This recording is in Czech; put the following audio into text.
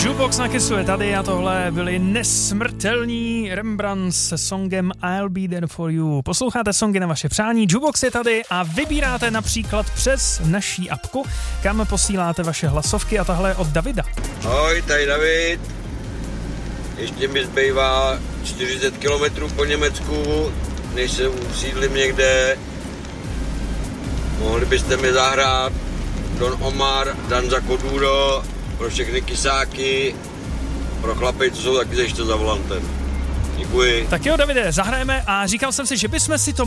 Jukebox na Kissu je tady a tohle byli nesmrtelní Rembrandt se songem I'll Be There For You. Posloucháte songy na vaše přání, Jukebox je tady a vybíráte například přes naší apku, kam posíláte vaše hlasovky a tahle je od Davida. Ahoj, tady David. Ještě mi zbývá 40 km po Německu, než se usídlím někde. Mohli byste mi zahrát Don Omar, Danza Kuduro, pro všechny kysáky, pro chlapy, co jsou taky ještě za volantem. Děkuji. Tak jo, Davide, zahrajeme a říkal jsem si, že bychom si to